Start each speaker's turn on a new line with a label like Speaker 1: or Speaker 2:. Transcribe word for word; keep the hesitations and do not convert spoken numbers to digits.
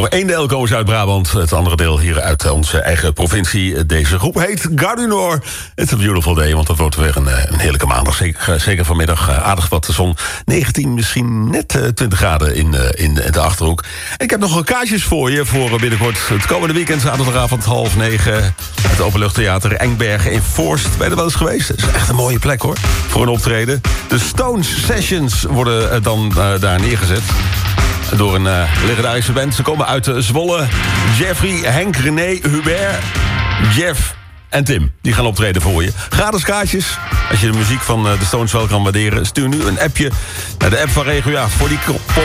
Speaker 1: voor één deel komen ze uit Brabant, het andere deel hier uit onze eigen provincie. Deze groep heet Gardunor. It's a beautiful day, want dat wordt weer een, een heerlijke maandag. Zeker, zeker vanmiddag aardig wat de zon. negentien, misschien net twintig graden in, in de Achterhoek. En ik heb nog kaartjes voor je voor binnenkort het komende weekend, zaterdagavond half negen. Het Openluchttheater Engbergen in Voorst. Ben je er wel eens geweest? Het is echt een mooie plek hoor, voor een optreden. De Stones Sessions worden dan uh, daar neergezet door een uh, legendarische band. Ze komen uit uh, Zwolle. Jeffrey, Henk, René, Hubert, Jeff en Tim. Die gaan optreden voor je. Gratis kaartjes. Als je de muziek van uh, de Stones wel kan waarderen, stuur nu een appje naar de app van Regio. Ja, voor die pop